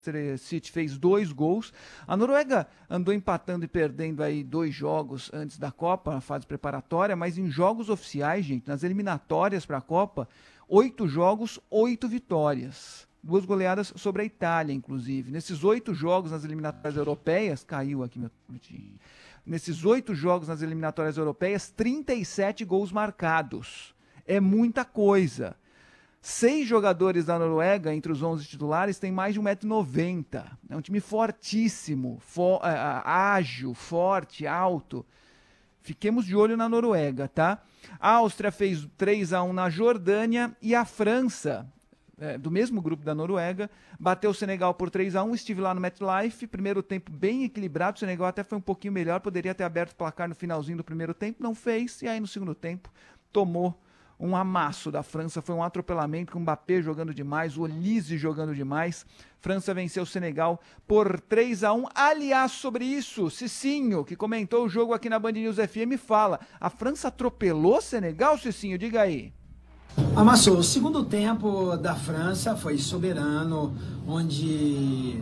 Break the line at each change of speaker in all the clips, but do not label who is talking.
City fez 2 gols. A Noruega andou empatando e perdendo aí 2 jogos antes da Copa, na fase preparatória, mas em jogos oficiais, gente, nas eliminatórias para a Copa, 8 jogos, 8 vitórias. 2 goleadas sobre a Itália, inclusive. Nesses 8 jogos nas eliminatórias europeias, caiu aqui meu... Nesses 8 jogos nas eliminatórias europeias, 37 gols marcados. É muita coisa. 6 jogadores da Noruega, entre os 11 titulares, têm mais de 1,90 m. É um time fortíssimo, ágil, forte, alto. Fiquemos de olho na Noruega, tá? A Áustria fez 3-1 na Jordânia e a França, do mesmo grupo da Noruega, bateu o Senegal por 3-1. Estive lá no MetLife, primeiro tempo bem equilibrado, o Senegal até foi um pouquinho melhor, poderia ter aberto o placar no finalzinho do primeiro tempo, não fez, e aí no segundo tempo tomou um amasso da França, foi um atropelamento com o Mbappé jogando demais, o Olise jogando demais. França venceu o Senegal por 3-1. Aliás, sobre isso, Cicinho, que comentou o jogo aqui na Band News FM, fala: a França atropelou o Senegal, Cicinho? Diga aí.
Amassou. O segundo tempo da França foi soberano, onde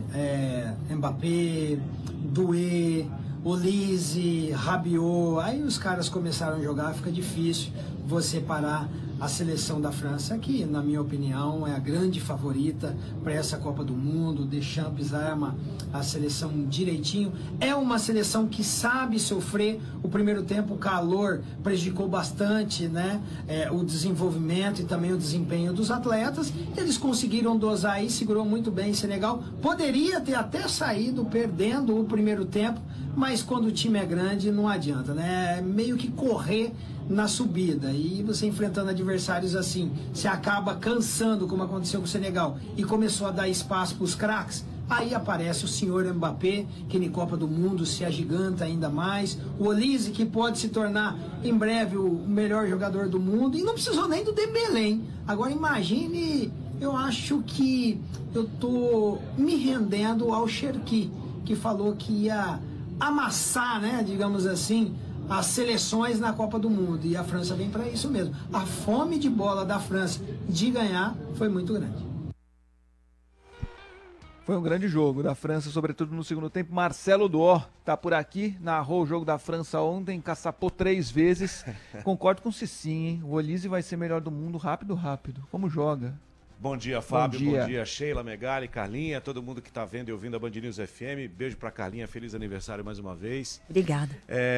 Mbappé, Doué, Olise, Rabiot, aí os caras começaram a jogar, fica difícil você parar a seleção da França, que na minha opinião é a grande favorita para essa Copa do Mundo. Deschamps arma a seleção direitinho, é uma seleção que sabe sofrer. O primeiro tempo, o calor prejudicou bastante, né? O desenvolvimento e também o desempenho dos atletas. Eles conseguiram dosar aí, segurou muito bem Senegal, poderia ter até saído perdendo o primeiro tempo, mas quando o time é grande não adianta, né? Meio que correr na subida, e você enfrentando adversários assim, você acaba cansando, como aconteceu com o Senegal, e começou a dar espaço para os craques. Aí aparece o senhor Mbappé, que na Copa do Mundo se agiganta ainda mais, o Olise, que pode se tornar em breve o melhor jogador do mundo, e não precisou nem do Dembélé, hein? Agora imagine, eu acho que eu tô me rendendo ao Cherki, que falou que ia amassar, né, digamos assim, as seleções na Copa do Mundo, e a França vem para isso mesmo. A fome de bola da França de ganhar foi muito grande.
Foi um grande jogo da França, sobretudo no segundo tempo. Marcelo Duó tá por aqui, narrou o jogo da França ontem, caçapou 3 vezes. Concordo com o Cicinho, hein? O Olise vai ser melhor do mundo rápido. Como joga?
Bom dia, Fábio. Bom dia, Sheila, Megali, Carlinha, todo mundo que tá vendo e ouvindo a Band News FM. Beijo pra Carlinha, feliz aniversário mais uma vez.
Obrigada.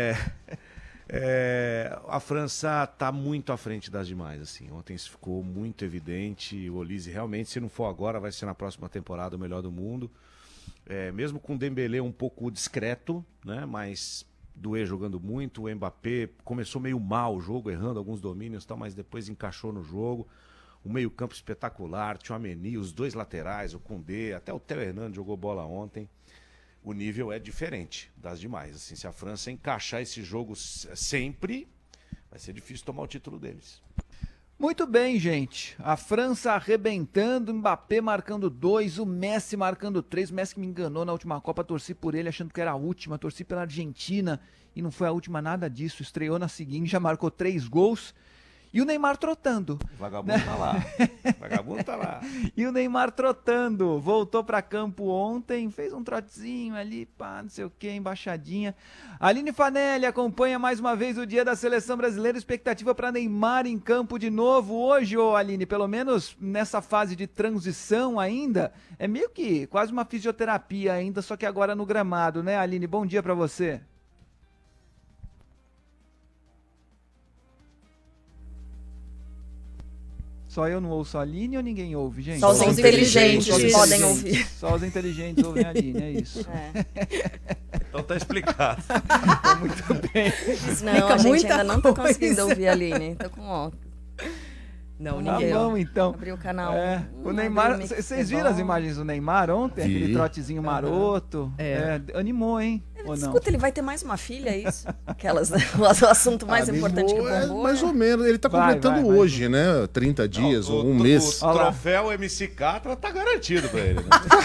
A França tá muito à frente das demais, assim. Ontem isso ficou muito evidente. O Olise realmente, se não for agora, vai ser na próxima temporada o melhor do mundo. Mesmo com o Dembélé um pouco discreto, né? Mas Doué jogando muito, o Mbappé começou meio mal o jogo, errando alguns domínios e tal, mas depois encaixou no jogo. O meio-campo espetacular, Tchouaméni, os 2 laterais, o Koundé, até o Théo Hernandes jogou bola ontem. O nível é diferente das demais. Assim, se a França encaixar esse jogo sempre, vai ser difícil tomar o título deles.
Muito bem, gente. A França arrebentando, o Mbappé marcando 2, o Messi marcando 3. O Messi que me enganou na última Copa, torci por ele achando que era a última, torci pela Argentina e não foi a última nada disso. Estreou na seguinte, já marcou 3 gols. E o Neymar trotando.
O vagabundo tá lá. Vagabundo tá lá.
E o Neymar trotando. Voltou para campo ontem, fez um trotezinho ali, pá, não sei o que, embaixadinha. Aline Fanelli acompanha mais uma vez o dia da Seleção Brasileira. Expectativa para Neymar em campo de novo hoje, ô Aline, pelo menos nessa fase de transição ainda. É meio que quase uma fisioterapia ainda, só que agora no gramado, né, Aline? Bom dia para você. Só eu não ouço a Aline ou ninguém ouve, gente?
Só os inteligentes podem ouvir.
Só os inteligentes ouvem a Aline, é isso.
Então tá explicado.
Tá muito bem.
Não, a gente ainda não tá conseguindo ouvir a Aline. Tô com óculos. Não, ninguém.
Tá bom, então.
Abriu o canal.
O Neymar, vocês viram as imagens do Neymar ontem? Aquele trotezinho maroto. Animou, hein? Ou não?
Escuta, ele vai ter mais uma filha, é isso? Aquelas, o assunto mais importante que bombou.
Mais ou menos. Ele tá completando hoje, né? 30 dias ou um mês.
O troféu MC Catra tá garantido pra ele, né?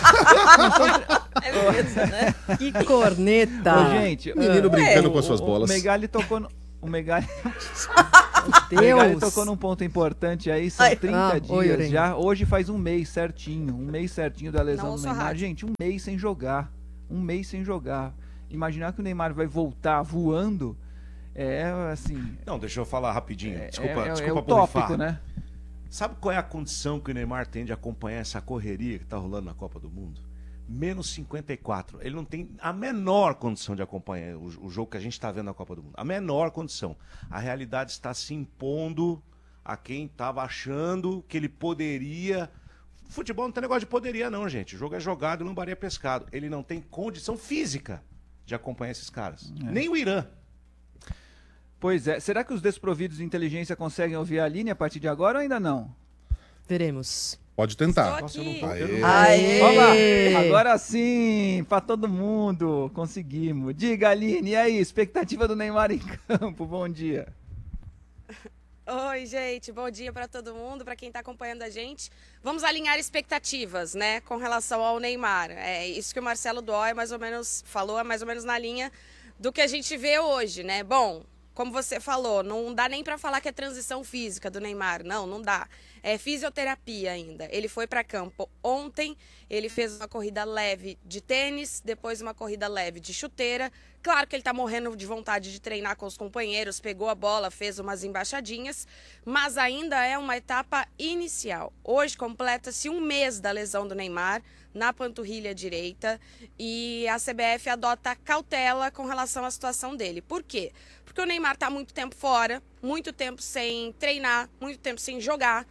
É mesmo, né?
Que corneta.
Ô, gente,
menino brincando com as suas bolas.
O Megali tocou no... O Megali... Ele
Deus.
tocou num ponto importante aí, são 30
oi,
dias
Urém.
já. Hoje faz um mês certinho. Um mês certinho da lesão
Não
do
ouço
Neymar.
rádio.
Gente, um mês sem jogar. Um mês sem jogar. Imaginar que o Neymar vai voltar voando é assim.
Não, deixa eu falar rapidinho. Desculpa,
é
desculpa
utópico,
borrifar.
né?
Sabe qual é a condição que o Neymar tem de acompanhar essa correria que tá rolando na Copa do Mundo? Menos 54. Ele não tem a menor condição de acompanhar o jogo que a gente está vendo na Copa do Mundo. A menor condição. A realidade está se impondo a quem estava achando que ele poderia. Futebol não tem negócio de poderia, não, gente. O jogo é jogado e lambaria pescado. Ele não tem condição física de acompanhar esses caras. Nem o Irã.
Pois é. Será que os desprovidos de inteligência conseguem ouvir a Aline a partir de agora ou ainda não?
Veremos.
Pode tentar.
Estou
Nossa, eu não
aqui.
tô.
Aê.
Aê!
Olá, agora sim, pra todo mundo, conseguimos. Diga, Aline, e aí, expectativa do Neymar em campo, bom dia.
Oi, gente, bom dia para todo mundo, para quem está acompanhando a gente. Vamos alinhar expectativas, né, com relação ao Neymar. É isso que o Marcelo Dói mais ou menos falou, é mais ou menos na linha do que a gente vê hoje, né? Bom, como você falou, não dá nem para falar que é transição física do Neymar, não dá. É fisioterapia ainda. Ele foi para campo ontem, ele fez uma corrida leve de tênis, depois uma corrida leve de chuteira. Claro que ele está morrendo de vontade de treinar com os companheiros, pegou a bola, fez umas embaixadinhas, mas ainda é uma etapa inicial. Hoje completa-se um mês da lesão do Neymar na panturrilha direita e a CBF adota cautela com relação à situação dele. Por quê? Porque o Neymar está muito tempo fora, muito tempo sem treinar, muito tempo sem jogar.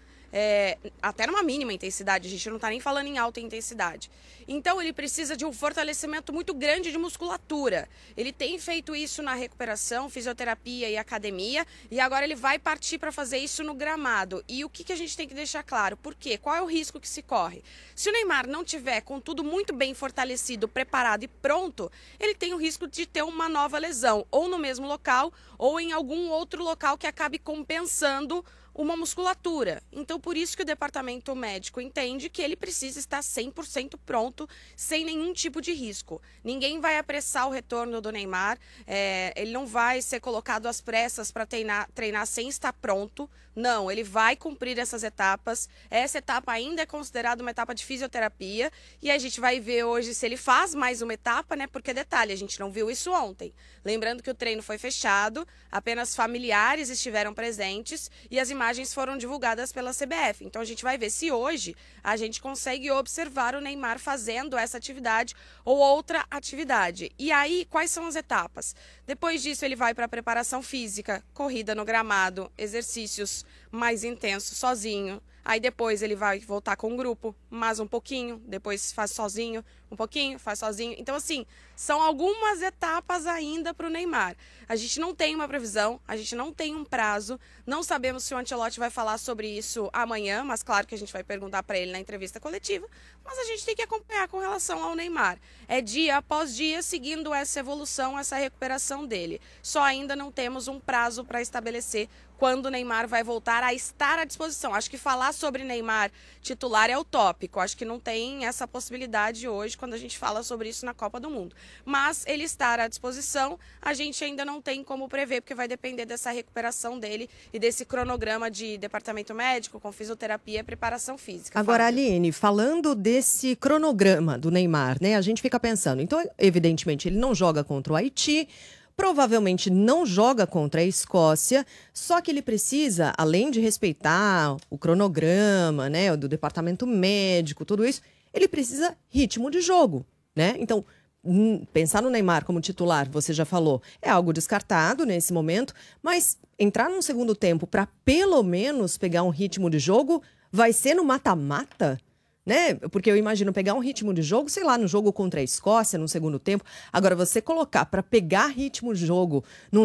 Até numa mínima intensidade, a gente não está nem falando em alta intensidade. Então ele precisa de um fortalecimento muito grande de musculatura. Ele tem feito isso na recuperação, fisioterapia e academia, e agora ele vai partir para fazer isso no gramado. E o que a gente tem que deixar claro? Por quê? Qual é o risco que se corre? Se o Neymar não tiver com tudo muito bem fortalecido, preparado e pronto, ele tem o risco de ter uma nova lesão, ou no mesmo local, ou em algum outro local que acabe compensando uma musculatura. Então, por isso que o departamento médico entende que ele precisa estar 100% pronto, sem nenhum tipo de risco. Ninguém vai apressar o retorno do Neymar, ele não vai ser colocado às pressas para treinar sem estar pronto. Não, ele vai cumprir essas etapas. Essa etapa ainda é considerada uma etapa de fisioterapia e a gente vai ver hoje se ele faz mais uma etapa, né? Porque, detalhe, a gente não viu isso ontem. Lembrando que o treino foi fechado, apenas familiares estiveram presentes e as imagens foram divulgadas pela CBF. Então a gente vai ver se hoje a gente consegue observar o Neymar fazendo essa atividade ou outra atividade. E aí, quais são as etapas? Depois disso, ele vai para a preparação física, corrida no gramado, exercícios mais intensos sozinho. Aí depois ele vai voltar com um grupo, mais um pouquinho, depois faz sozinho, um pouquinho, faz sozinho. Então, assim, são algumas etapas ainda para o Neymar. A gente não tem uma previsão, a gente não tem um prazo, não sabemos se o Ancelotti vai falar sobre isso amanhã, mas claro que a gente vai perguntar para ele na entrevista coletiva, mas a gente tem que acompanhar com relação ao Neymar. É dia após dia seguindo essa evolução, essa recuperação dele. Só ainda não temos um prazo para estabelecer quando o Neymar vai voltar a estar à disposição. Acho que falar sobre Neymar titular é utópico. Acho que não tem essa possibilidade hoje quando a gente fala sobre isso na Copa do Mundo. Mas ele estar à disposição, a gente ainda não tem como prever, porque vai depender dessa recuperação dele e desse cronograma de departamento médico, com fisioterapia e preparação física.
Agora, Aline, falando desse cronograma do Neymar, né? A gente fica pensando, então, evidentemente, ele não joga contra o Haiti, provavelmente não joga contra a Escócia, só que ele precisa, além de respeitar o cronograma, né, do departamento médico, tudo isso, ele precisa ritmo de jogo, né? Então, pensar no Neymar como titular, você já falou, é algo descartado nesse momento, mas entrar num segundo tempo para pelo menos pegar um ritmo de jogo vai ser no mata-mata? Né? Porque eu imagino pegar um ritmo de jogo, sei lá, no jogo contra a Escócia, no segundo tempo. Agora, você colocar para pegar ritmo de jogo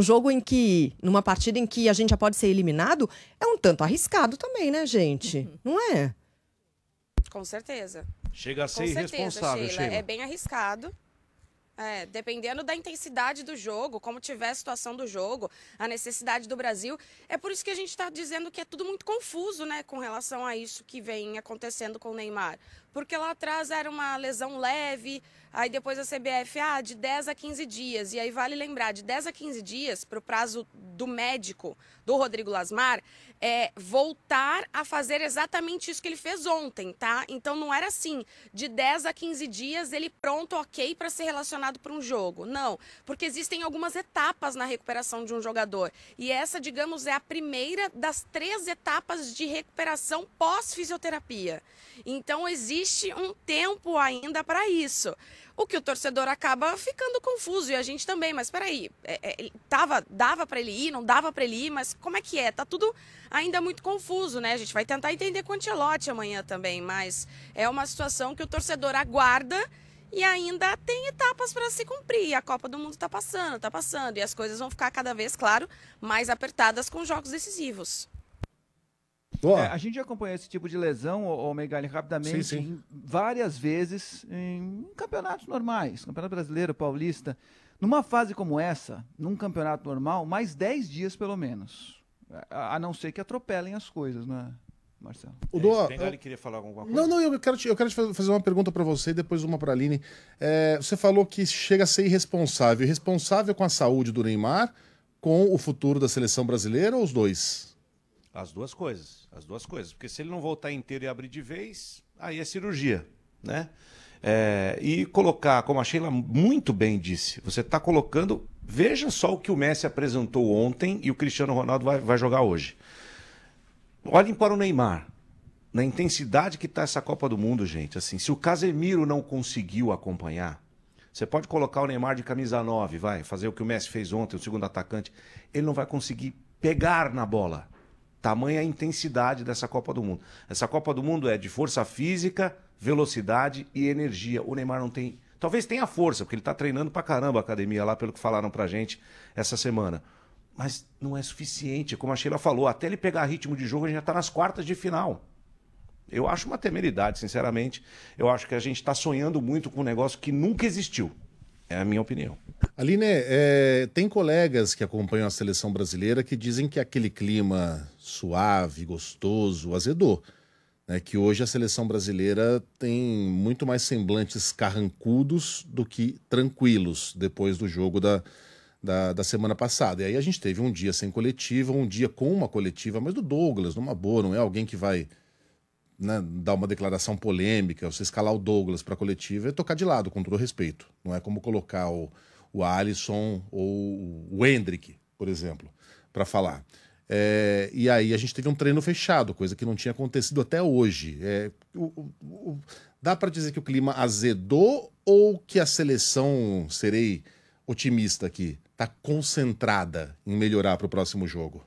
numa partida em que a gente já pode ser eliminado, é um tanto arriscado também, né, gente? Não é?
Com certeza.
Chega a ser
Com certeza,
irresponsável, Sheila.
É bem arriscado. Dependendo da intensidade do jogo, como tiver a situação do jogo, a necessidade do Brasil. É por isso que a gente está dizendo que é tudo muito confuso, né, com relação a isso que vem acontecendo com o Neymar. Porque lá atrás era uma lesão leve, Aí depois a CBF, de 10 a 15 dias. E aí vale lembrar, de 10 a 15 dias, para o prazo do médico, do Rodrigo Lasmar, voltar a fazer exatamente isso que ele fez ontem, tá? Então não era assim, de 10 a 15 dias ele pronto, ok, para ser relacionado para um jogo. Não, porque existem algumas etapas na recuperação de um jogador. E essa, digamos, é a primeira das 3 etapas de recuperação pós-fisioterapia. Então existe um tempo ainda para isso. O que o torcedor acaba ficando confuso, e a gente também, mas peraí, dava para ele ir, não dava para ele ir, mas como é que é? Tá tudo ainda muito confuso, né? A gente vai tentar entender com o Ancelotti amanhã também, mas é uma situação que o torcedor aguarda e ainda tem etapas para se cumprir. A Copa do Mundo tá passando, e as coisas vão ficar cada vez, claro, mais apertadas com jogos decisivos.
A gente já acompanhou esse tipo de lesão, ô Megali, rapidamente,
sim.
Várias vezes em campeonatos normais, Campeonato Brasileiro, Paulista. Numa fase como essa, num campeonato normal, mais 10 dias pelo menos. A não ser que atropelem as coisas, né, Marcelo?
O Dó,
Megali queria falar alguma coisa?
Não, eu quero te fazer uma pergunta para você e depois uma para a Aline. Você falou que chega a ser irresponsável. Irresponsável com a saúde do Neymar, com o futuro da seleção brasileira ou os dois?
As duas coisas. Porque se ele não voltar inteiro e abrir de vez, aí é cirurgia, né? E colocar, como a Sheila muito bem disse, você está colocando... Veja só o que o Messi apresentou ontem e o Cristiano Ronaldo vai jogar hoje. Olhem para o Neymar. Na intensidade que está essa Copa do Mundo, gente. Assim, se o Casemiro não conseguiu acompanhar, você pode colocar o Neymar de camisa 9, fazer o que o Messi fez ontem, o segundo atacante. Ele não vai conseguir pegar na bola. Tamanha a intensidade dessa Copa do Mundo. Essa Copa do Mundo é de força física, velocidade e energia. O Neymar não tem... Talvez tenha força, porque ele está treinando pra caramba a academia lá, pelo que falaram pra gente essa semana. Mas não é suficiente, como a Sheila falou. Até ele pegar ritmo de jogo, a gente já está nas quartas de final. Eu acho uma temeridade, sinceramente. Eu acho que a gente está sonhando muito com um negócio que nunca existiu. É a minha opinião.
Aline, tem colegas que acompanham a seleção brasileira que dizem que aquele clima suave, gostoso, azedou. Né? Que hoje a seleção brasileira tem muito mais semblantes carrancudos do que tranquilos depois do jogo da semana passada. E aí a gente teve um dia sem coletiva, um dia com uma coletiva, mas do Douglas, numa boa, não é alguém que vai... Né, dar uma declaração polêmica, você escalar o Douglas para a coletiva e tocar de lado, com todo respeito. Não é como colocar o Alisson ou o Endrick, por exemplo, para falar. E aí a gente teve um treino fechado, coisa que não tinha acontecido até hoje. Dá para dizer que o clima azedou ou que a seleção, serei otimista aqui, está concentrada em melhorar para o próximo jogo?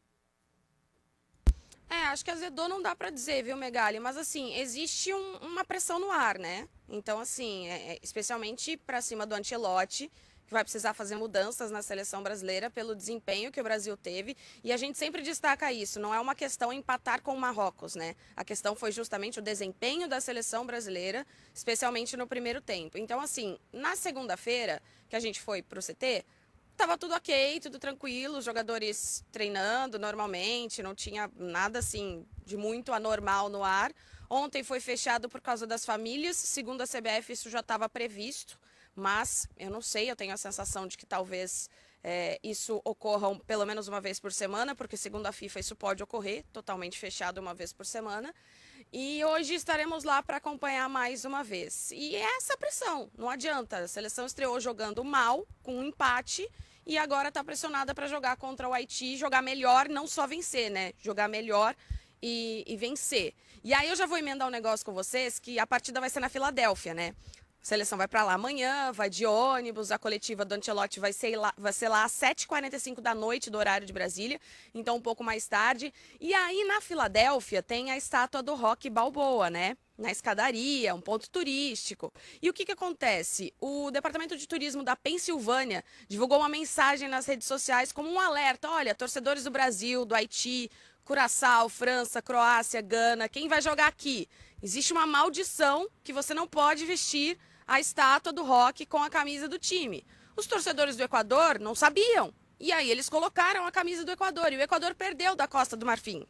Acho que azedou não dá para dizer, viu, Megali? Mas, assim, existe uma pressão no ar, né? Então, assim, especialmente para cima do Ancelotti, que vai precisar fazer mudanças na seleção brasileira pelo desempenho que o Brasil teve. E a gente sempre destaca isso, não é uma questão empatar com o Marrocos, né? A questão foi justamente o desempenho da seleção brasileira, especialmente no primeiro tempo. Então, assim, na segunda-feira, que a gente foi pro CT... Tava tudo ok, tudo tranquilo, os jogadores treinando normalmente, não tinha nada assim de muito anormal no ar. Ontem foi fechado por causa das famílias, segundo a CBF isso já estava previsto, mas eu não sei, eu tenho a sensação de que talvez isso ocorra pelo menos uma vez por semana, porque segundo a FIFA isso pode ocorrer, totalmente fechado uma vez por semana. E hoje estaremos lá para acompanhar mais uma vez. E é essa pressão, não adianta. A seleção estreou jogando mal, com um empate, e agora está pressionada para jogar contra o Haiti, jogar melhor, não só vencer, né? Jogar melhor e vencer. E aí eu já vou emendar um negócio com vocês, que a partida vai ser na Filadélfia, né? A seleção vai para lá amanhã, vai de ônibus, a coletiva do Ancelotti vai ser lá às 7h45 da noite do horário de Brasília, então um pouco mais tarde. E aí na Filadélfia tem a estátua do Rocky Balboa, né? Na escadaria, um ponto turístico. E o que acontece? O Departamento de Turismo da Pensilvânia divulgou uma mensagem nas redes sociais como um alerta. Olha, torcedores do Brasil, do Haiti, Curaçao, França, Croácia, Gana, quem vai jogar aqui? Existe uma maldição que você não pode vestir a estátua do Rocky com a camisa do time. Os torcedores do Equador não sabiam. E aí eles colocaram a camisa do Equador. E o Equador perdeu da Costa do Marfim.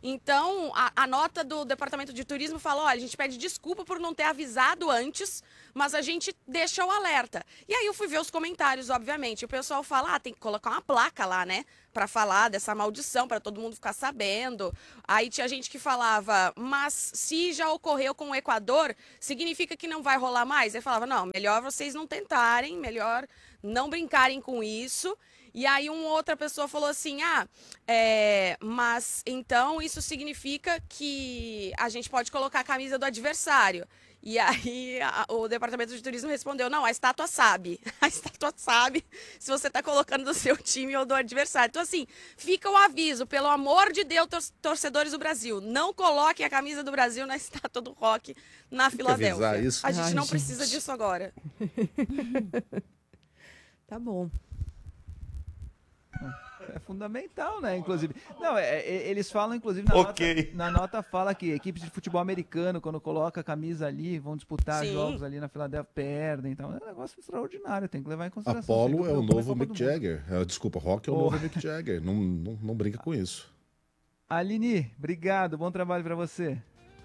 Então, a nota do Departamento de Turismo fala, olha, a gente pede desculpa por não ter avisado antes, mas a gente deixa o alerta. E aí eu fui ver os comentários, obviamente. O pessoal fala, tem que colocar uma placa lá, né? Para falar dessa maldição, para todo mundo ficar sabendo. Aí tinha gente que falava, mas se já ocorreu com o Equador, significa que não vai rolar mais? Eu falava, não, melhor vocês não tentarem, melhor não brincarem com isso. E aí uma outra pessoa falou assim, mas então isso significa que a gente pode colocar a camisa do adversário. E aí o Departamento de Turismo respondeu, não, a estátua sabe. A estátua sabe se você está colocando do seu time ou do adversário. Então, assim, fica o aviso, pelo amor de Deus, torcedores do Brasil, não coloquem a camisa do Brasil na estátua do Rock na Filadélfia.
Isso?
A gente não
gente.
precisa disso agora.
Tá bom.
É fundamental, né? Inclusive. Não, eles falam, inclusive, na nota fala que equipes de futebol americano, quando coloca a camisa ali, vão disputar
Sim.
jogos ali na Filadélfia, perdem. Então, é um negócio extraordinário, tem que levar em consideração.
Apollo é o novo
Copa do
Mick
Mundo.
Jagger. Desculpa, Rock é o novo Mick Jagger. Não brinca com isso.
Aline, obrigado, bom trabalho pra você.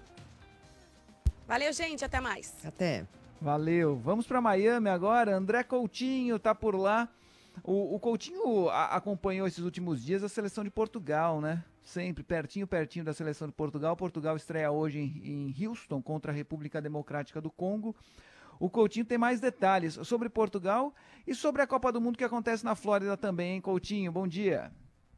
Valeu, gente, até mais.
Até.
Valeu. Vamos para Miami agora. André Coutinho tá por lá. O Coutinho acompanhou esses últimos dias a seleção de Portugal, né? Sempre pertinho da seleção de Portugal. Portugal estreia hoje em Houston contra a República Democrática do Congo. O Coutinho tem mais detalhes sobre Portugal e sobre a Copa do Mundo que acontece na Flórida também, hein, Coutinho? Bom dia.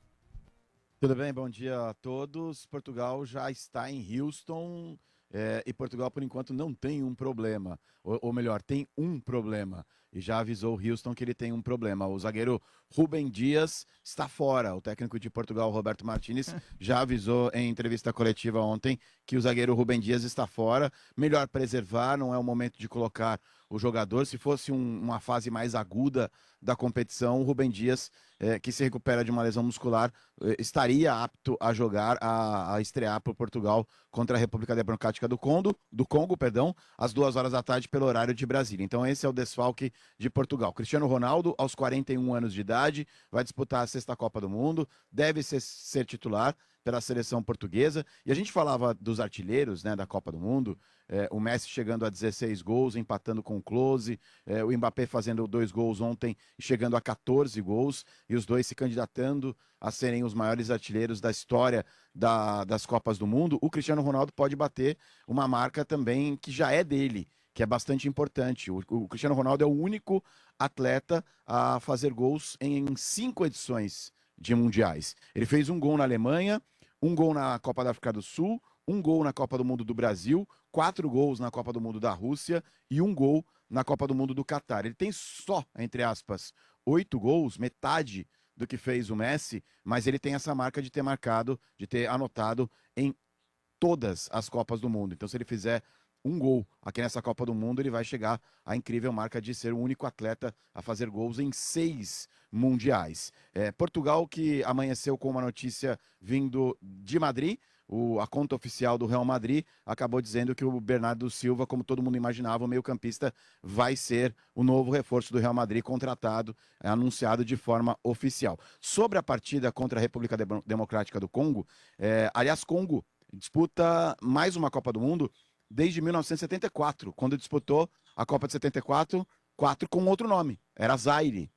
Tudo bem, bom dia a todos. Portugal já está em Houston e Portugal, por enquanto, não tem um problema. Ou melhor, tem um problema. E já avisou o Houston que ele tem um problema. O zagueiro Rubem Dias está fora. O técnico de Portugal, Roberto Martínez, já avisou em entrevista coletiva ontem que o zagueiro Rubem Dias está fora. Melhor preservar, não é o momento de colocar o jogador. Se fosse uma fase mais aguda da competição, o Rubem Dias, que se recupera de uma lesão muscular, estaria apto a jogar, a estrear por Portugal contra a República Democrática do Congo, às 2h da tarde pelo horário de Brasília. Então esse é o desfalque de Portugal. Cristiano Ronaldo, aos 41 anos de idade, vai disputar a 6ª Copa do Mundo, deve ser titular pela seleção portuguesa. E a gente falava dos artilheiros, né, da Copa do Mundo, o Messi chegando a 16 gols, empatando com o Klose, o Mbappé fazendo 2 gols ontem, chegando a 14 gols, e os dois se candidatando a serem os maiores artilheiros da história das Copas do Mundo. O Cristiano Ronaldo pode bater uma marca também que já é dele, que é bastante importante. O Cristiano Ronaldo é o único atleta a fazer gols em 5 edições de mundiais. Ele fez 1 gol na Alemanha, 1 gol na Copa da África do Sul, 1 gol na Copa do Mundo do Brasil, 4 gols na Copa do Mundo da Rússia e 1 gol na Copa do Mundo do Catar. Ele tem só, entre aspas, 8 gols, metade do que fez o Messi, mas ele tem essa marca de ter anotado em todas as Copas do Mundo. Então, se ele fizer 1 gol aqui nessa Copa do Mundo, ele vai chegar à incrível marca de ser o único atleta a fazer gols em 6 mundiais. Portugal, que amanheceu com uma notícia vindo de Madrid, a conta oficial do Real Madrid acabou dizendo que o Bernardo Silva, como todo mundo imaginava, o meio-campista, vai ser o novo reforço do Real Madrid, contratado, anunciado de forma oficial. Sobre a partida contra a República Democrática do Congo, aliás, Congo disputa mais uma Copa do Mundo desde 1974, quando disputou a Copa de 74, com outro nome, era Zaire.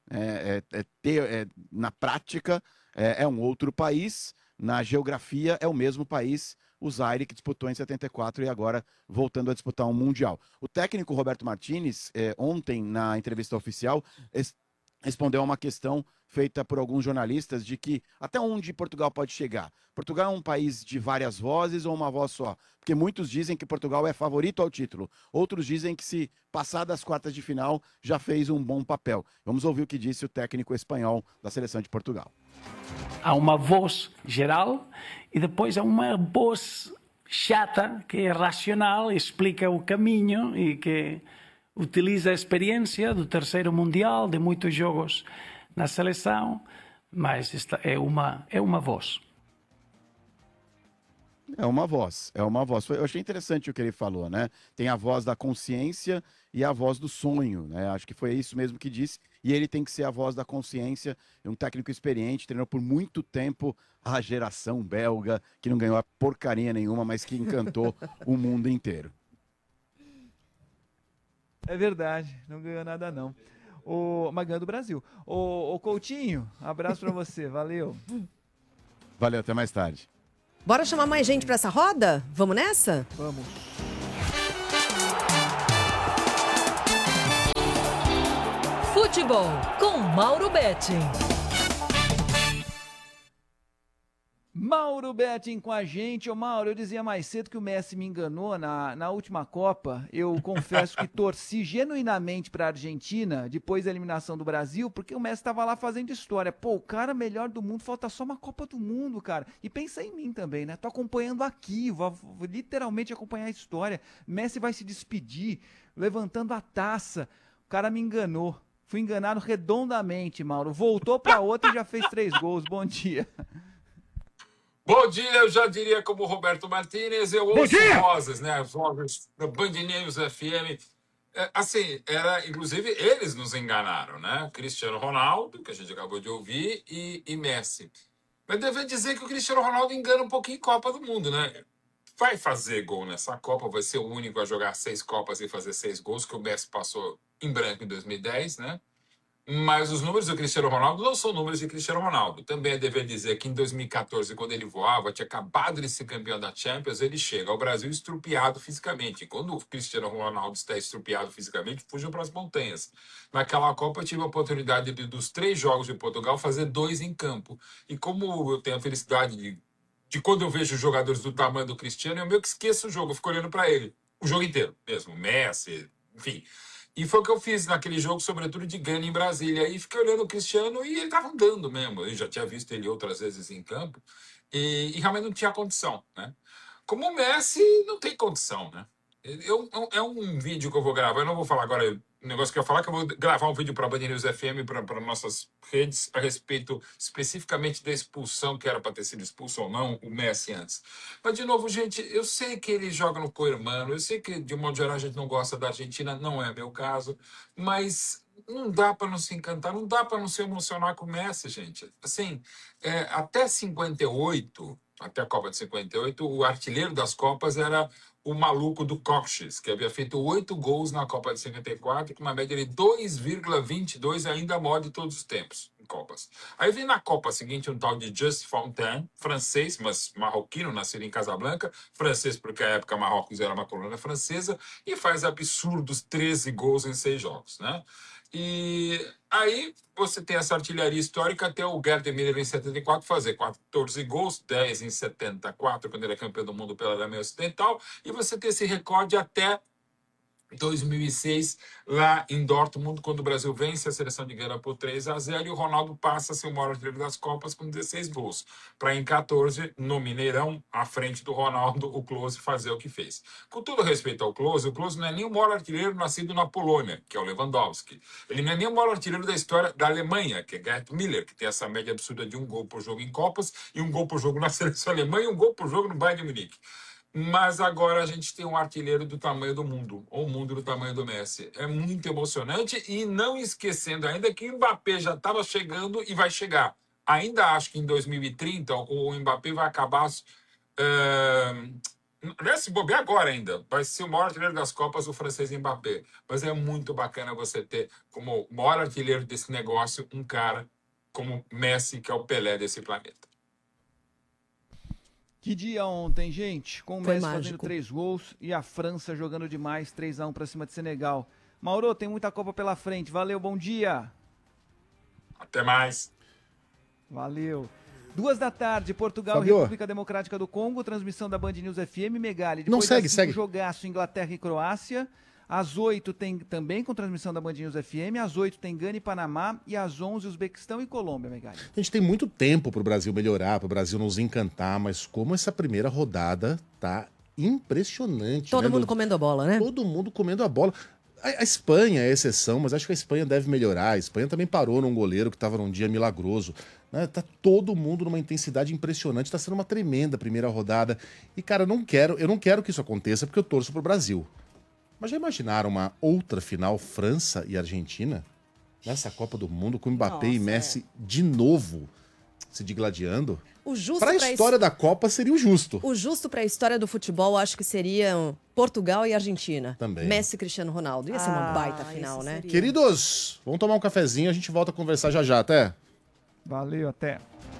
Na prática, é um outro país, na geografia é o mesmo país, o Zaire, que disputou em 74 e agora voltando a disputar um Mundial. O técnico Roberto Martínez, ontem na entrevista oficial, respondeu a uma questão feita por alguns jornalistas de que até onde Portugal pode chegar. Portugal é um país de várias vozes ou uma voz só? Porque muitos dizem que Portugal é favorito ao título. Outros dizem que se passar das quartas de final já fez um bom papel. Vamos ouvir o que disse o técnico espanhol da seleção de Portugal.
Há uma voz geral e depois há uma voz chata, que é racional, explica o caminho e que utiliza a experiência do terceiro mundial, de muitos jogos na seleção, mas esta é uma voz.
É uma voz. Eu achei interessante o que ele falou, né? Tem a voz da consciência e a voz do sonho, né? Acho que foi isso mesmo que disse. E ele tem que ser a voz da consciência, um técnico experiente, treinou por muito tempo a geração belga, que não ganhou a porcaria nenhuma, mas que encantou o mundo inteiro.
É verdade, não ganhou nada não. Mas ganhou do Brasil. O Coutinho, abraço pra você, valeu.
Valeu, até mais tarde.
Bora chamar mais gente pra essa roda? Vamos nessa?
Vamos.
Futebol com Mauro Betting.
Mauro Betting com a gente. Ô Mauro, eu dizia mais cedo que o Messi me enganou na última Copa. Eu confesso que torci genuinamente pra Argentina depois da eliminação do Brasil, porque o Messi estava lá fazendo história. Pô, o cara melhor do mundo, falta só uma Copa do Mundo, cara. E pensa em mim também, né? Tô acompanhando aqui, vou literalmente acompanhar a história. Messi vai se despedir, levantando a taça. O cara me enganou. Fui enganado redondamente, Mauro. Voltou pra outra e já fez 3 gols. Bom dia.
Bom dia, eu já diria como Roberto Martínez, eu ouço vozes, né? As vozes da Band News FM. Inclusive, eles nos enganaram, né? Cristiano Ronaldo, que a gente acabou de ouvir, e Messi. Mas devo dizer que o Cristiano Ronaldo engana um pouquinho em Copa do Mundo, né? Vai fazer gol nessa Copa, vai ser o único a jogar 6 Copas e fazer 6 gols, que o Messi passou em branco em 2010, né? Mas os números do Cristiano Ronaldo não são números de Cristiano Ronaldo. Também é dever dizer que em 2014, quando ele voava, tinha acabado de ser campeão da Champions, ele chega ao Brasil estrupiado fisicamente. Quando o Cristiano Ronaldo está estrupiado fisicamente, fugiu para as montanhas. Naquela Copa, eu tive a oportunidade dos 3 jogos de Portugal fazer 2 em campo. E como eu tenho a felicidade de quando eu vejo jogadores do tamanho do Cristiano, eu meio que esqueço o jogo, eu fico olhando para ele. O jogo inteiro mesmo, Messi, enfim. E foi o que eu fiz naquele jogo, sobretudo de Gana em Brasília. Aí fiquei olhando o Cristiano e ele estava andando mesmo. Eu já tinha visto ele outras vezes em campo e realmente não tinha condição, né? Como o Messi não tem condição, né? É um vídeo que eu vou gravar. Eu não vou falar agora o negócio que eu ia falar, que eu vou gravar um vídeo para a Band News FM, para nossas redes, a respeito especificamente da expulsão, que era para ter sido expulso ou não, o Messi antes. Mas, de novo, gente, eu sei que ele joga no co-irmão, eu sei que, de um modo geral, a gente não gosta da Argentina, não é meu caso, mas não dá para não se encantar, não dá para não se emocionar com o Messi, gente. Assim, até 58, até a Copa de 58, o artilheiro das Copas era o maluco do Coxes, que havia feito 8 gols na Copa de 54, com uma média de 2,22, ainda a maior de todos os tempos em Copas. Aí vem na Copa seguinte um tal de Just Fontaine, francês, mas marroquino, nascido em Casablanca, francês porque à época Marrocos era uma colônia francesa, e faz absurdos 13 gols em 6 jogos, né? E aí você tem essa artilharia histórica até o Gerd Müller em 74 fazer 14 gols, 10 em 74, quando ele é campeão do mundo pela Alemanha Ocidental, e você tem esse recorde até 2006, lá em Dortmund, quando o Brasil vence a seleção de Gana por 3-0, e o Ronaldo passa a ser o maior artilheiro das Copas com 16 gols. Para em 14, no Mineirão, à frente do Ronaldo, o Klose fazer o que fez. Com todo respeito ao Klose, o Klose não é nem o maior artilheiro nascido na Polônia, que é o Lewandowski. Ele não é nem o maior artilheiro da história da Alemanha, que é Gerd Müller, que tem essa média absurda de 1 gol por jogo em Copas, e 1 gol por jogo na seleção alemã, e 1 gol por jogo no Bayern de Munique. Mas agora a gente tem um artilheiro do tamanho do mundo, ou o mundo do tamanho do Messi. É muito emocionante, e não esquecendo ainda que o Mbappé já estava chegando e vai chegar. Ainda acho que em 2030 o Mbappé vai acabar... se bobear agora ainda, vai ser o maior artilheiro das Copas, o francês Mbappé. Mas é muito bacana você ter como maior artilheiro desse negócio um cara como Messi, que é o Pelé desse planeta.
Que dia ontem, gente, com o
Foi
Messi
mágico.
fazendo 3 gols e a França jogando demais, 3-1 para cima de Senegal. Mauro, tem muita Copa pela frente. Valeu, bom dia.
Até mais.
Valeu. 2 da tarde, Portugal e
Fabio.
República Democrática do Congo, transmissão da Band News FM, Megali.
Não,
Depois
segue,
das 5,
segue.
jogaço Inglaterra e Croácia. Às 8 tem também com transmissão da Band News FM. Às 8 tem Gana e Panamá. E às 11, Uzbequistão e Colômbia, Megali.
A gente tem muito tempo pro Brasil melhorar, pro Brasil nos encantar, mas como essa primeira rodada tá impressionante.
Todo
né,
mundo
Lu?
comendo a bola, né?
Todo mundo comendo a bola. A Espanha é exceção, mas acho que a Espanha deve melhorar. A Espanha também parou num goleiro que estava num dia milagroso. Né? Tá todo mundo numa intensidade impressionante. Tá sendo uma tremenda primeira rodada. E, cara, eu não quero que isso aconteça porque eu torço pro Brasil. Mas já imaginaram uma outra final, França e Argentina? Nessa Copa do Mundo, com Mbappé e Messi de novo se digladiando? Para a história da Copa seria o justo.
O justo para a história do futebol, acho que seriam Portugal e Argentina.
Também.
Messi e Cristiano Ronaldo. Ia ser uma baita final, né?
Queridos, vamos tomar um cafezinho, a gente volta a conversar já já, até.
Valeu, até.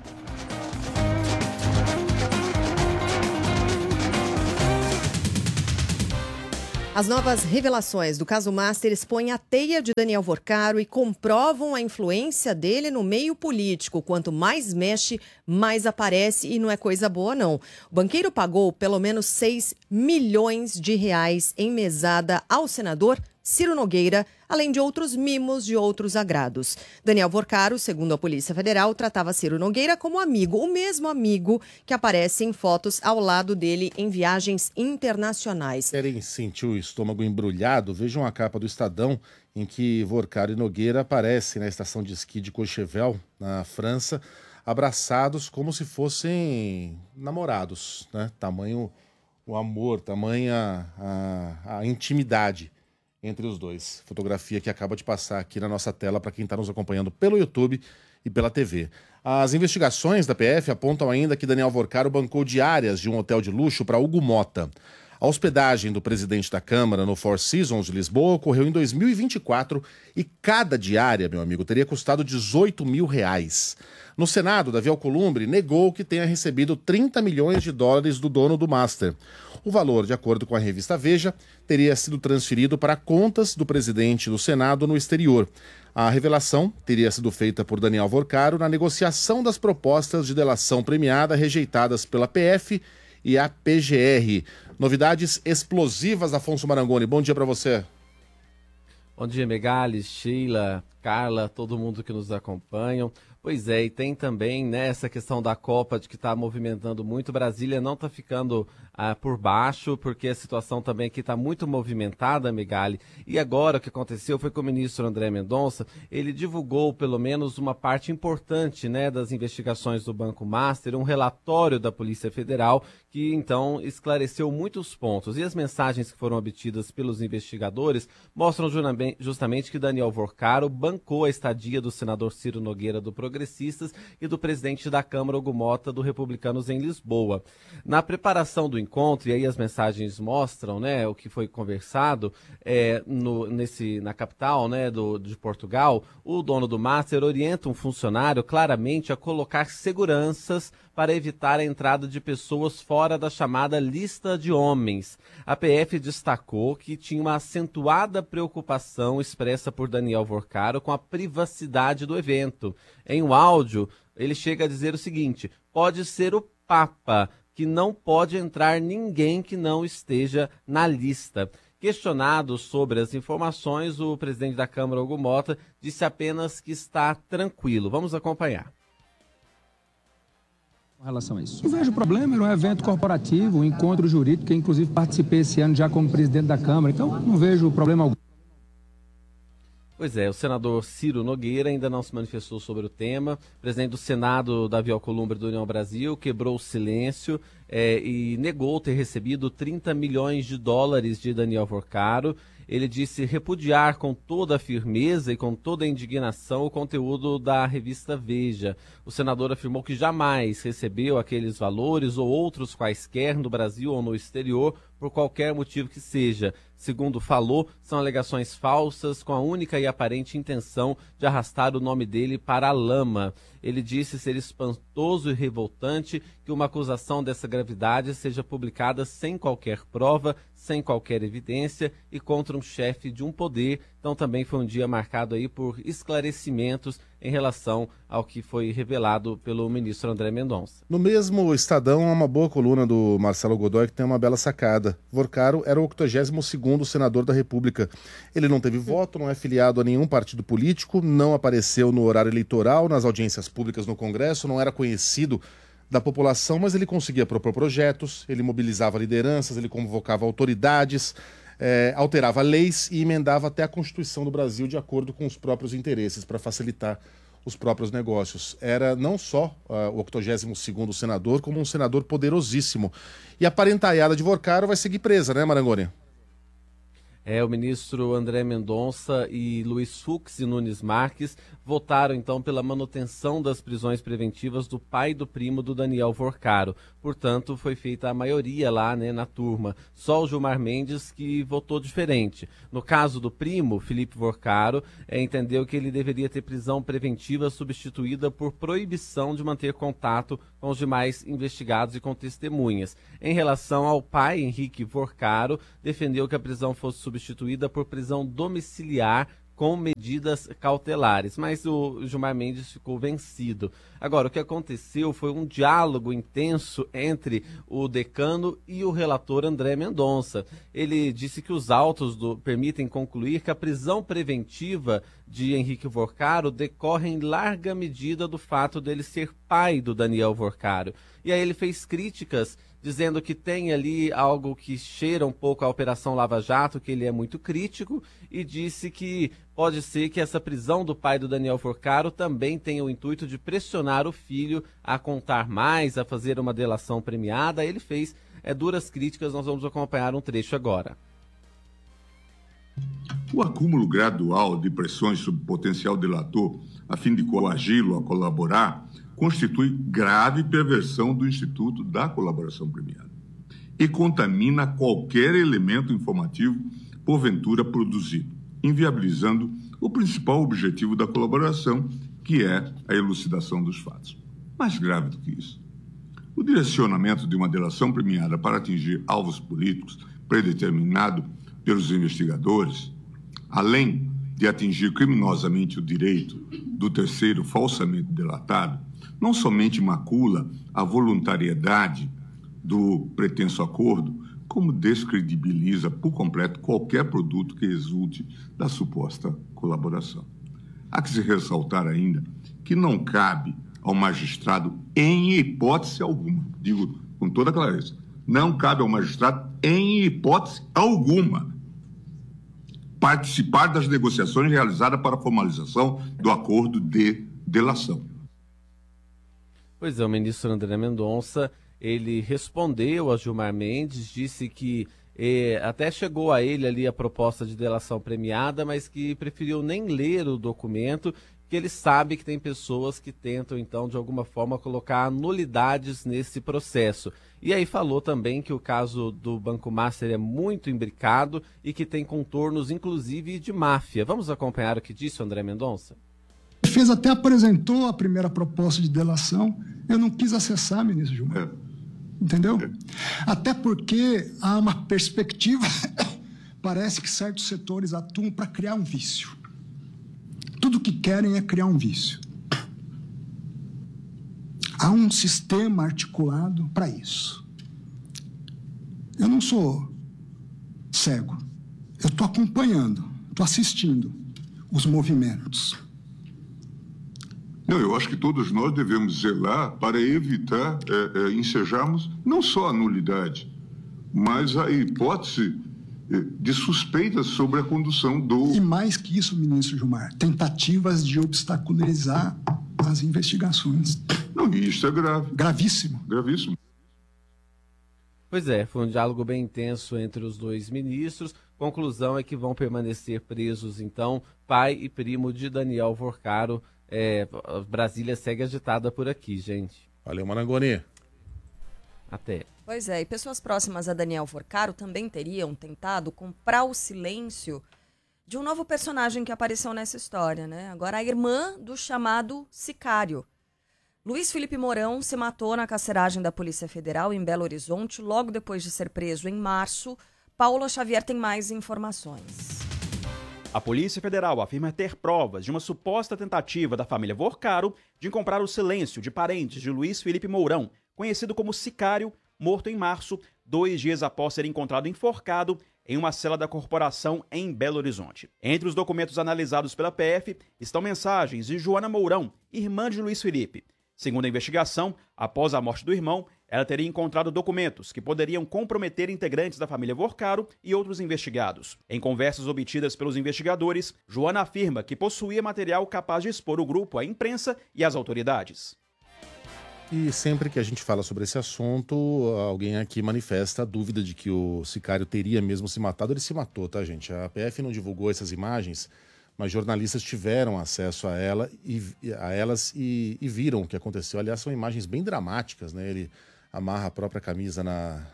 As novas revelações do caso Master expõem a teia de Daniel Vorcaro e comprovam a influência dele no meio político. Quanto mais mexe, mais aparece e não é coisa boa, não. O banqueiro pagou pelo menos 6 milhões de reais em mesada ao senador Ciro Nogueira, além de outros mimos de outros agrados. Daniel Vorcaro, segundo a Polícia Federal, tratava Ciro Nogueira como amigo, o mesmo amigo que aparece em fotos ao lado dele em viagens internacionais.
Querem sentir o estômago embrulhado? Vejam a capa do Estadão, em que Vorcaro e Nogueira aparecem na estação de esqui de Courchevel, na França, abraçados como se fossem namorados, né? Tamanho o amor, tamanha a intimidade entre os dois. Fotografia que acaba de passar aqui na nossa tela para quem está nos acompanhando pelo YouTube e pela TV. As investigações da PF apontam ainda que Daniel Vorcaro bancou diárias de um hotel de luxo para Hugo Mota. A hospedagem do presidente da Câmara no Four Seasons de Lisboa ocorreu em 2024 e cada diária, meu amigo, teria custado 18 mil reais. No Senado, Davi Alcolumbre negou que tenha recebido 30 milhões de dólares do dono do Master. O valor, de acordo com a revista Veja, teria sido transferido para contas do presidente do Senado no exterior. A revelação teria sido feita por Daniel Vorcaro na negociação das propostas de delação premiada rejeitadas pela PF e a PGR. Novidades explosivas, Afonso Marangoni. Bom dia para você.
Bom dia, Megali, Sheila, Carla, todo mundo que nos acompanha. Pois é, e tem também, né, essa questão da Copa de que está movimentando muito. Brasília não está ficando por baixo, porque a situação também aqui está muito movimentada, Megali. E agora o que aconteceu foi que o ministro André Mendonça, ele divulgou pelo menos uma parte importante, né, das investigações do Banco Master, um relatório da Polícia Federal que então esclareceu muitos pontos. E as mensagens que foram obtidas pelos investigadores mostram justamente que Daniel Vorcaro bancou a estadia do senador Ciro Nogueira do Progressistas e do presidente da Câmara, Hugo Mota, do Republicanos, em Lisboa. Na preparação do encontro, e aí as mensagens mostram, né, o que foi conversado na capital, né, de Portugal, o dono do Master orienta um funcionário claramente a colocar seguranças para evitar a entrada de pessoas fora da chamada lista de homens. A PF destacou que tinha uma acentuada preocupação expressa por Daniel Vorcaro com a privacidade do evento. Em um áudio, ele chega a dizer o seguinte: pode ser o Papa, que não pode entrar ninguém que não esteja na lista. Questionado sobre as informações, o presidente da Câmara, Hugo Mota, disse apenas que está tranquilo. Vamos acompanhar.
Com relação a isso. Não vejo problema, era um evento corporativo, um encontro jurídico, que inclusive participei esse ano já como presidente da Câmara, então não vejo problema algum.
Pois é, o senador Ciro Nogueira ainda não se manifestou sobre o tema. O presidente do Senado, Davi Alcolumbre, do União Brasil, quebrou o silêncio e negou ter recebido 30 milhões de dólares de Daniel Vorcaro. Ele disse repudiar com toda a firmeza e com toda a indignação o conteúdo da revista Veja. O senador afirmou que jamais recebeu aqueles valores ou outros quaisquer no Brasil ou no exterior por qualquer motivo que seja. Segundo falou, são alegações falsas com a única e aparente intenção de arrastar o nome dele para a lama. Ele disse ser espantoso e revoltante que uma acusação dessa gravidade seja publicada sem qualquer prova, sem qualquer evidência e contra um chefe de um poder. Então também foi um dia marcado aí por esclarecimentos em relação ao que foi revelado pelo ministro André Mendonça.
No mesmo Estadão, há uma boa coluna do Marcelo Godoy que tem uma bela sacada. Vorcaro era o 82º senador da República. Ele não teve voto, não é filiado a nenhum partido político, não apareceu no horário eleitoral, nas audiências públicas no Congresso, não era conhecido da população, mas ele conseguia propor projetos, ele mobilizava lideranças, ele convocava autoridades, alterava leis e emendava até a Constituição do Brasil de acordo com os próprios interesses, para facilitar os próprios negócios. Era não só o 82º senador, como um senador poderosíssimo. E a parentaiada de Vorcaro vai seguir presa, né, Marangoni?
O ministro André Mendonça e Luiz Fux e Nunes Marques votaram então pela manutenção das prisões preventivas do pai e do primo do Daniel Vorcaro. Portanto, foi feita a maioria lá, né, na turma. Só o Gilmar Mendes que votou diferente. No caso do primo, Felipe Vorcaro, entendeu que ele deveria ter prisão preventiva substituída por proibição de manter contato com os demais investigados e com testemunhas. Em relação ao pai, Henrique Vorcaro, defendeu que a prisão fosse substituída por prisão domiciliar com medidas cautelares, mas o Gilmar Mendes ficou vencido. Agora, o que aconteceu foi um diálogo intenso entre o decano e o relator André Mendonça. Ele disse que os autos permitem concluir que a prisão preventiva de Henrique Vorcaro decorre em larga medida do fato dele ser pai do Daniel Vorcaro. E aí ele fez críticas dizendo que tem ali algo que cheira um pouco a Operação Lava Jato, que ele é muito crítico, e disse que pode ser que essa prisão do pai do Daniel Vorcaro também tenha o intuito de pressionar o filho a contar mais, a fazer uma delação premiada. Ele fez duras críticas, nós vamos acompanhar um trecho agora.
O acúmulo gradual de pressões sobre o potencial delator a fim de coagi-lo a colaborar constitui grave perversão do Instituto da Colaboração Premiada e contamina qualquer elemento informativo porventura produzido, inviabilizando o principal objetivo da colaboração, que é a elucidação dos fatos. Mais grave do que isso, o direcionamento de uma delação premiada para atingir alvos políticos predeterminado pelos investigadores, além de atingir criminosamente o direito do terceiro falsamente delatado, não somente macula a voluntariedade do pretenso acordo, como descredibiliza por completo qualquer produto que resulte da suposta colaboração. Há que se ressaltar ainda que não cabe ao magistrado, em hipótese alguma, digo com toda clareza, não cabe ao magistrado, em hipótese alguma, participar das negociações realizadas para a formalização do acordo de delação.
Pois é, o ministro André Mendonça, ele respondeu a Gilmar Mendes, disse que até chegou a ele ali a proposta de delação premiada, mas que preferiu nem ler o documento, que ele sabe que tem pessoas que tentam, então, de alguma forma, colocar nulidades nesse processo. E aí falou também que o caso do Banco Master é muito imbricado e que tem contornos, inclusive, de máfia. Vamos acompanhar o que disse o André Mendonça?
A defesa até apresentou a primeira proposta de delação. Eu não quis acessar, ministro Gilmar. Entendeu? Até porque há uma perspectiva, parece que certos setores atuam para criar um vício. Tudo que querem é criar um vício. Há um sistema articulado para isso. Eu não sou cego. Eu estou acompanhando, estou assistindo os movimentos.
Não, eu acho que todos nós devemos zelar para evitar ensejarmos não só a nulidade, mas a hipótese de suspeitas sobre a condução do...
E mais que isso, ministro Gilmar, tentativas de obstaculizar as investigações.
Não, e isso é grave.
Gravíssimo.
Gravíssimo.
Pois é, foi um diálogo bem intenso entre os dois ministros. Conclusão é que vão permanecer presos, então, pai e primo de Daniel Vorcaro. Brasília segue agitada por aqui, gente.
Valeu, Marangoni.
Até.
Pois é, e pessoas próximas a Daniel Vorcaro também teriam tentado comprar o silêncio de um novo personagem que apareceu nessa história, né? Agora a irmã do chamado sicário. Luiz Felipe Mourão se matou na carceragem da Polícia Federal em Belo Horizonte logo depois de ser preso em março. Paula Xavier tem mais informações.
A Polícia Federal afirma ter provas de uma suposta tentativa da família Vorcaro de comprar o silêncio de parentes de Luiz Felipe Mourão, conhecido como Sicário, morto em março, 2 dias após ser encontrado enforcado em uma cela da corporação em Belo Horizonte. Entre os documentos analisados pela PF estão mensagens de Joana Mourão, irmã de Luiz Felipe. Segundo a investigação, após a morte do irmão, ela teria encontrado documentos que poderiam comprometer integrantes da família Vorcaro e outros investigados. Em conversas obtidas pelos investigadores, Joana afirma que possuía material capaz de expor o grupo à imprensa e às autoridades.
E sempre que a gente fala sobre esse assunto, alguém aqui manifesta a dúvida de que o sicário teria mesmo se matado. Ele se matou, tá, gente? A PF não divulgou essas imagens, mas jornalistas tiveram acesso a elas e viram o que aconteceu. Aliás, são imagens bem dramáticas, né? Ele amarra a própria camisa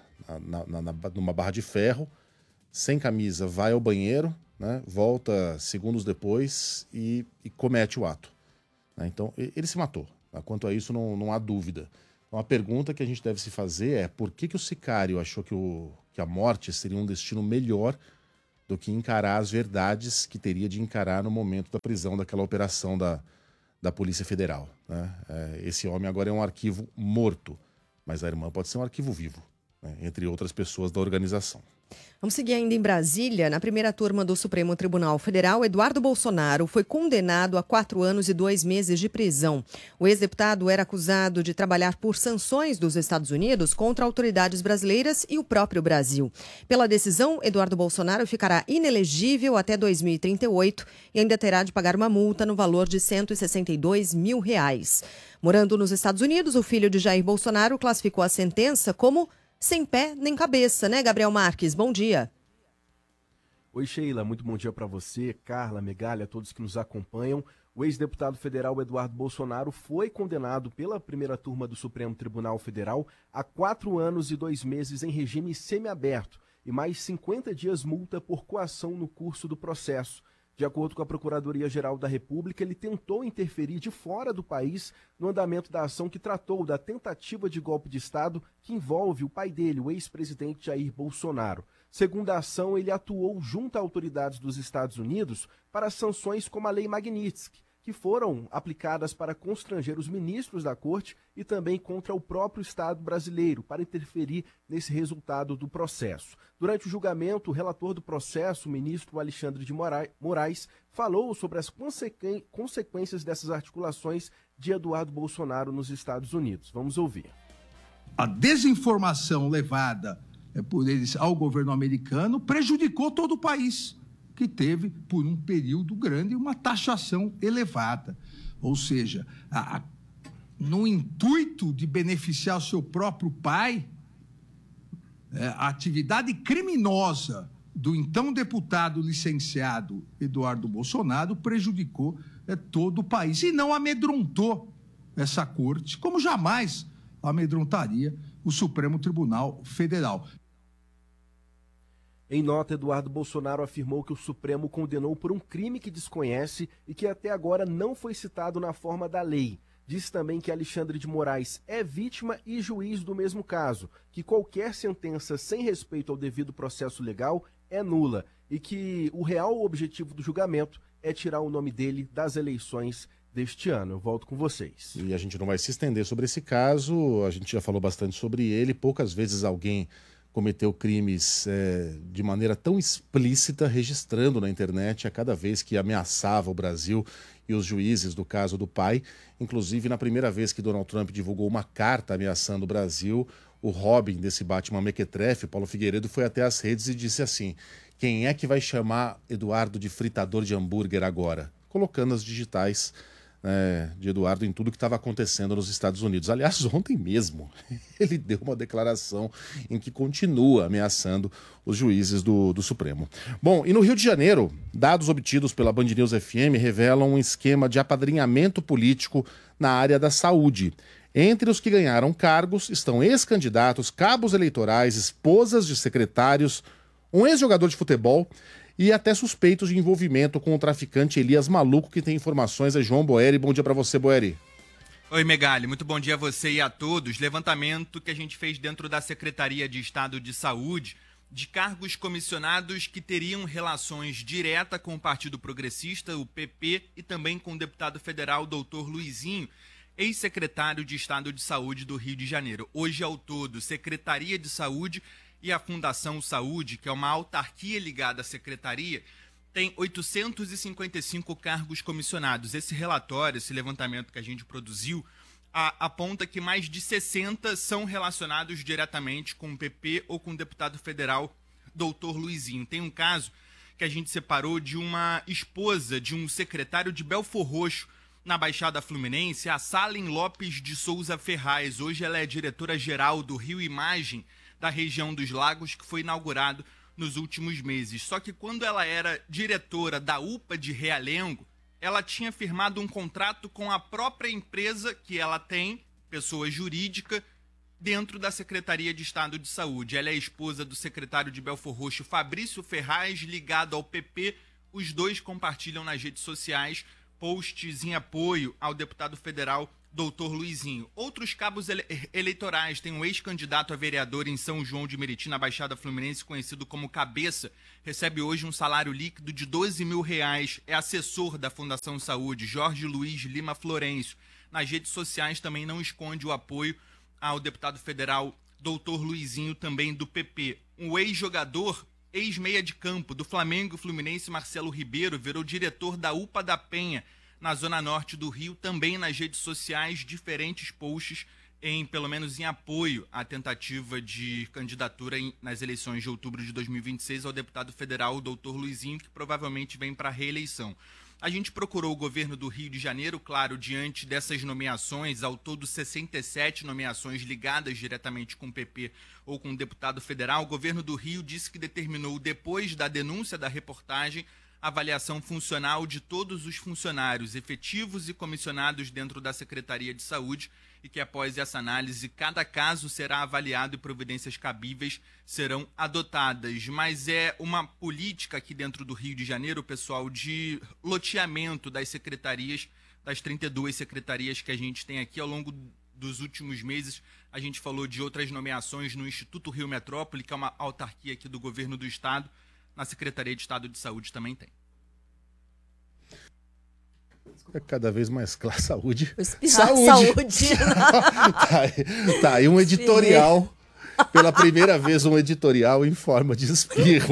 numa barra de ferro, sem camisa, vai ao banheiro, né? Volta segundos depois e comete o ato. Né? Então, ele se matou. Quanto a isso, não há dúvida. Então, a pergunta que a gente deve se fazer é por que o sicário achou que a morte seria um destino melhor do que encarar as verdades que teria de encarar no momento da prisão daquela operação da Polícia Federal. Né? Esse homem agora é um arquivo morto, mas a irmã pode ser um arquivo vivo, né? Entre outras pessoas da organização.
Vamos seguir ainda em Brasília. Na primeira turma do Supremo Tribunal Federal, Eduardo Bolsonaro foi condenado a 4 anos e 2 meses de prisão. O ex-deputado era acusado de trabalhar por sanções dos Estados Unidos contra autoridades brasileiras e o próprio Brasil. Pela decisão, Eduardo Bolsonaro ficará inelegível até 2038 e ainda terá de pagar uma multa no valor de R$162 mil. Morando nos Estados Unidos, o filho de Jair Bolsonaro classificou a sentença como sem pé nem cabeça, né, Gabriel Marques? Bom dia.
Oi, Sheila. Muito bom dia para você, Carla, Megali, a todos que nos acompanham. O ex-deputado federal Eduardo Bolsonaro foi condenado pela primeira turma do Supremo Tribunal Federal a 4 anos e 2 meses em regime semiaberto e mais 50 dias multa por coação no curso do processo. De acordo com a Procuradoria-Geral da República, ele tentou interferir de fora do país no andamento da ação que tratou da tentativa de golpe de Estado que envolve o pai dele, o ex-presidente Jair Bolsonaro. Segundo a ação, ele atuou junto a autoridades dos Estados Unidos para sanções como a Lei Magnitsky, que foram aplicadas para constranger os ministros da Corte e também contra o próprio Estado brasileiro, para interferir nesse resultado do processo. Durante o julgamento, o relator do processo, o ministro Alexandre de Moraes, falou sobre as consequências dessas articulações de Eduardo Bolsonaro nos Estados Unidos. Vamos ouvir.
A desinformação levada por eles ao governo americano prejudicou todo o país, que teve, por um período grande, uma taxação elevada. Ou seja, no intuito de beneficiar o seu próprio pai, a atividade criminosa do então deputado licenciado Eduardo Bolsonaro prejudicou todo o país e não amedrontou essa corte, como jamais amedrontaria o Supremo Tribunal Federal.
Em nota, Eduardo Bolsonaro afirmou que o Supremo condenou por um crime que desconhece e que até agora não foi citado na forma da lei. Disse também que Alexandre de Moraes é vítima e juiz do mesmo caso, que qualquer sentença sem respeito ao devido processo legal é nula e que o real objetivo do julgamento é tirar o nome dele das eleições deste ano. Eu volto com vocês.
E a gente não vai se estender sobre esse caso, a gente já falou bastante sobre ele, poucas vezes alguém cometeu crimes de maneira tão explícita, registrando na internet a cada vez que ameaçava o Brasil e os juízes do caso do pai. Inclusive, na primeira vez que Donald Trump divulgou uma carta ameaçando o Brasil, o Robin desse Batman mequetrefe, Paulo Figueiredo, foi até as redes e disse assim: quem é que vai chamar Eduardo de fritador de hambúrguer agora? Colocando as digitais de Eduardo em tudo que estava acontecendo nos Estados Unidos. Aliás, ontem mesmo, ele deu uma declaração em que continua ameaçando os juízes do Supremo. Bom, e no Rio de Janeiro, dados obtidos pela Band News FM revelam um esquema de apadrinhamento político na área da saúde. Entre os que ganharam cargos estão ex-candidatos, cabos eleitorais, esposas de secretários, um ex-jogador de futebol e até suspeitos de envolvimento com o traficante Elias Maluco, que tem informações. É João Boeri. Bom dia para você, Boeri.
Oi, Megali. Muito bom dia a você e a todos. Levantamento que a gente fez dentro da Secretaria de Estado de Saúde de cargos comissionados que teriam relações diretas com o Partido Progressista, o PP, e também com o deputado federal Dr. Luizinho, ex-secretário de Estado de Saúde do Rio de Janeiro. Hoje, ao todo, Secretaria de Saúde e a Fundação Saúde, que é uma autarquia ligada à secretaria, tem 855 cargos comissionados. Esse relatório, esse levantamento que a gente produziu, aponta que mais de 60 são relacionados diretamente com o PP ou com o deputado federal Dr. Luizinho. Tem um caso que a gente separou de uma esposa de um secretário de Belfor Roxo, na Baixada Fluminense, a Salen Lopes de Souza Ferraz. Hoje ela é diretora-geral do Rio Imagem, da região dos Lagos, que foi inaugurado nos últimos meses. Só que quando ela era diretora da UPA de Realengo, ela tinha firmado um contrato com a própria empresa que ela tem, pessoa jurídica, dentro da Secretaria de Estado de Saúde. Ela é esposa do secretário de Belfor Roxo, Fabrício Ferraz, ligado ao PP. Os dois compartilham nas redes sociais posts em apoio ao deputado federal Dr. Luizinho. Outros cabos eleitorais, tem um ex-candidato a vereador em São João de Meriti, na Baixada Fluminense, conhecido como Cabeça, recebe hoje um salário líquido de R$12 mil. É assessor da Fundação Saúde, Jorge Luiz Lima Florencio. Nas redes sociais também não esconde o apoio ao deputado federal Dr. Luizinho, também do PP. Um ex-jogador, ex-meia de campo do Flamengo Fluminense, Marcelo Ribeiro, virou diretor da UPA da Penha, na zona norte do Rio, também nas redes sociais, diferentes posts, pelo menos em apoio à tentativa de candidatura nas eleições de outubro de 2026 ao deputado federal Dr. Luizinho, que provavelmente vem para a reeleição. A gente procurou o governo do Rio de Janeiro, claro, diante dessas nomeações, ao todo 67 nomeações ligadas diretamente com o PP ou com o deputado federal. O governo do Rio disse que determinou, depois da denúncia da reportagem, a avaliação funcional de todos os funcionários efetivos e comissionados dentro da Secretaria de Saúde e que, após essa análise, cada caso será avaliado e providências cabíveis serão adotadas. Mas é uma política aqui dentro do Rio de Janeiro, pessoal, de loteamento das secretarias, das 32 secretarias que a gente tem aqui ao longo dos últimos meses. A gente falou de outras nomeações no Instituto Rio Metrópole, que é uma autarquia aqui do governo do Estado. Na Secretaria de Estado de Saúde também tem.
É cada vez mais clara. Saúde.
Saúde.
Tá aí um editorial. Pela primeira vez, um editorial em forma de espirro.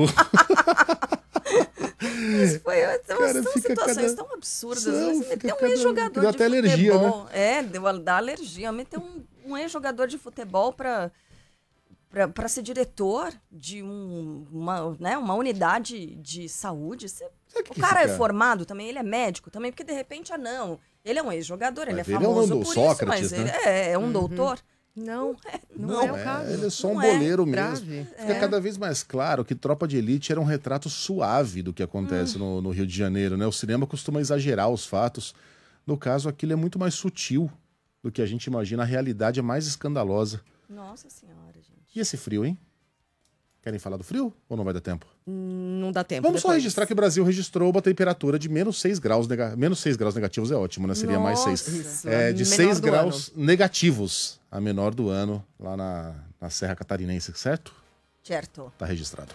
Isso são situações tão absurdas. Meter um ex-jogador de
até
futebol.
Alergia, né?
Dá alergia. Meter um ex-jogador de futebol para ser diretor de uma unidade de saúde. O cara é formado também, ele é médico também, porque de repente, ele é um ex-jogador, ele é famoso por
Sócrates,
isso, mas
né?
ele é um doutor. Não é o caso.
Ele é só um boleiro mesmo. Fica cada vez mais claro que Tropa de Elite era um retrato suave do que acontece no Rio de Janeiro, né? O cinema costuma exagerar os fatos. No caso, aquilo é muito mais sutil do que a gente imagina. A realidade é mais escandalosa.
Nossa Senhora, gente.
E esse frio, hein? Querem falar do frio ou não vai dar tempo?
Não dá tempo.
Vamos só registrar que o Brasil registrou uma temperatura de menos 6 graus. Menos 6 graus negativos é ótimo, né? Seria mais 6. De 6 graus negativos, a menor do ano, lá na Serra Catarinense, certo?
Certo.
Tá registrado.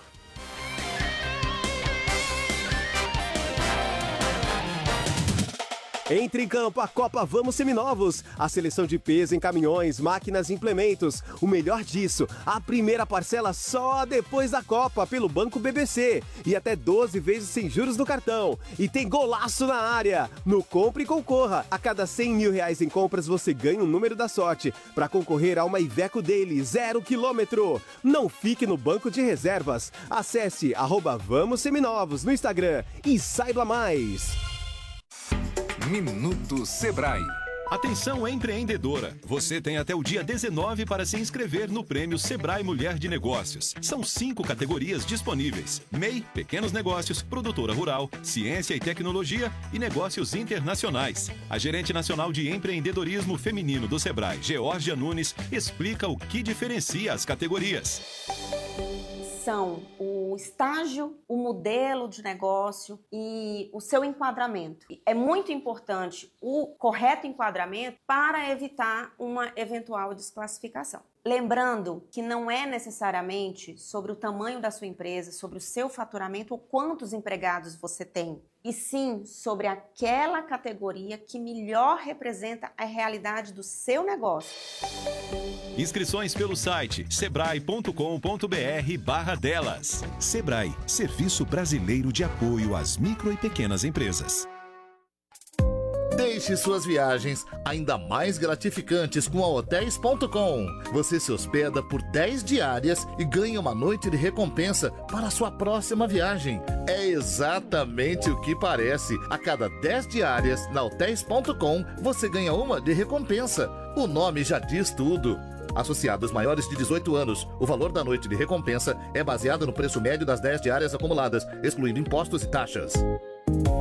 Entre em campo a Copa Vamos Seminovos. A seleção de peso em caminhões, máquinas e implementos. O melhor disso, a primeira parcela só depois da Copa pelo Banco BBC. E até 12 vezes sem juros no cartão. E tem golaço na área. No Compre e Concorra. A cada R$100 mil em compras você ganha um número da sorte para concorrer a uma Iveco Daily 0 km. Não fique no banco de reservas. Acesse @Vamos Seminovos no Instagram e saiba mais.
Minuto Sebrae. Atenção empreendedora, você tem até o dia 19 para se inscrever no Prêmio Sebrae Mulher de Negócios. São 5 categorias disponíveis: MEI, Pequenos Negócios, Produtora Rural, Ciência e Tecnologia e Negócios Internacionais. A gerente nacional de empreendedorismo feminino do Sebrae, Georgia Nunes, explica o que diferencia as categorias.
São o estágio, o modelo de negócio e o seu enquadramento. É muito importante o correto enquadramento para evitar uma eventual desclassificação. Lembrando que não é necessariamente sobre o tamanho da sua empresa, sobre o seu faturamento ou quantos empregados você tem, e sim sobre aquela categoria que melhor representa a realidade do seu negócio.
Inscrições pelo site sebrae.com.br/delas. Sebrae, Serviço Brasileiro de Apoio às Micro e Pequenas Empresas.
Deixe suas viagens ainda mais gratificantes com a Hotels.com. Você se hospeda por 10 diárias e ganha uma noite de recompensa para a sua próxima viagem. É exatamente o que parece. A cada 10 diárias na Hotels.com, você ganha uma de recompensa. O nome já diz tudo. Associados maiores de 18 anos, o valor da noite de recompensa é baseado no preço médio das 10 diárias acumuladas, excluindo impostos e taxas.